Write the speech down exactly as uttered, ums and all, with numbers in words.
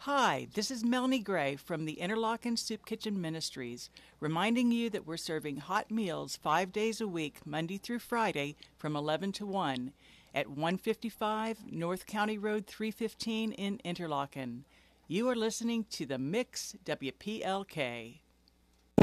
Hi, this is Melanie Gray from the Interlochen Soup Kitchen Ministries, reminding you that we're serving hot meals five days a week, Monday through Friday, from eleven to one, at one fifty-five North County Road three fifteen in Interlochen. You are listening to The Mix W P L K.